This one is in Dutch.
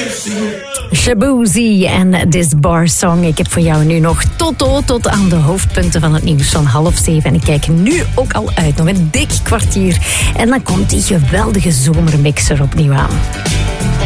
Shaboozey en This Bar Song. Ik heb voor jou nu nog tot aan de hoofdpunten van het nieuws van 6:30. En ik kijk nu ook al uit. Nog een dik kwartier. En dan komt die geweldige zomermix er opnieuw aan.